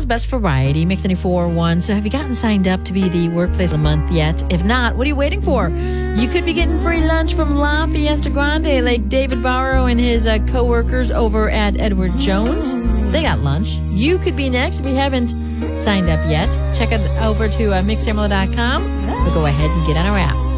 best variety, Mix 94.1. So have you gotten signed up to be the Workplace of the Month yet? If not, what are you waiting for? You could be getting free lunch from La Fiesta Grande, like David Barrow and his co-workers over at Edward Jones. They got lunch. You could be next if you haven't signed up yet. Check it over to mixamala.com or go ahead and get on our app.